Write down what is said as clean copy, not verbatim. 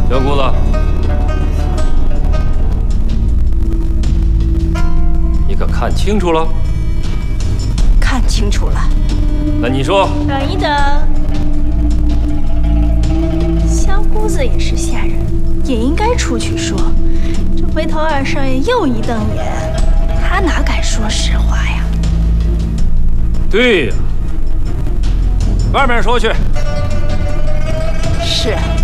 小姑子，你可看清楚了？ 看清楚了。 那你说， 等一等，香姑子也是下人，也应该出去说。这回头二少爷又一瞪眼，他哪敢说实话呀？ 对呀，外面说去。 是。